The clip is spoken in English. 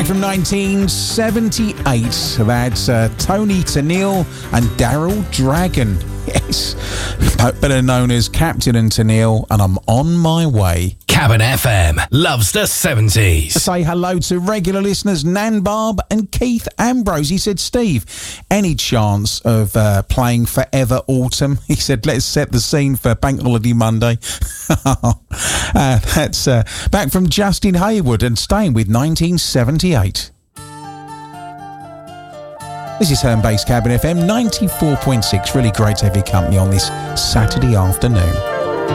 from 1978. That's Tony Tennille and Daryl Dragon. Yes, better known as Captain and Tennille, and I'm on my way. Cabin FM loves the 70s. To say hello to regular listeners Nan Barb and Keith Ambrose. He said, Steve, any chance of playing Forever Autumn? He said, let's set the scene for Bank Holiday Monday. That's back from Justin Hayward and staying with 1978. This is Home Base Cabin FM 94.6. Really great to have your company on this Saturday afternoon.